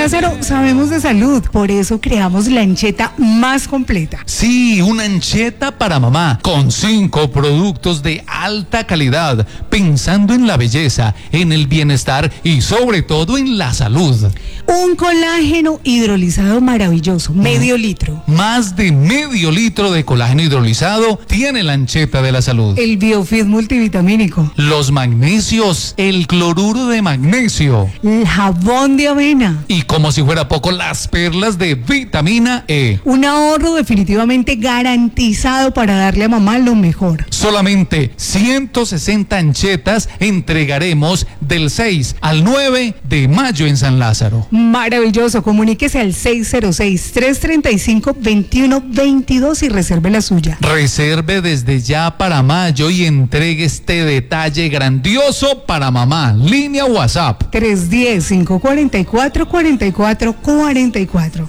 Lázaro, sabemos de salud, por eso creamos la ancheta más completa. Sí, una ancheta para mamá, con 5 productos de alta calidad, pensando en la belleza, en el bienestar y sobre todo en la salud. Un colágeno hidrolizado maravilloso, medio litro. Más de medio litro de colágeno hidrolizado tiene la ancheta de la salud. El Biofit multivitamínico. Los magnesios, el cloruro de magnesio. El jabón de avena. Y como si fuera poco, las perlas de vitamina E. Un ahorro definitivamente garantizado para darle a mamá lo mejor. Solamente 160 anchetas entregaremos del 6 al 9 de mayo en San Lázaro. Maravilloso, comuníquese al 606-335-2122 y reserve la suya. Reserve desde ya para mayo y entregue este detalle grandioso para mamá. Línea WhatsApp 310-544-4444.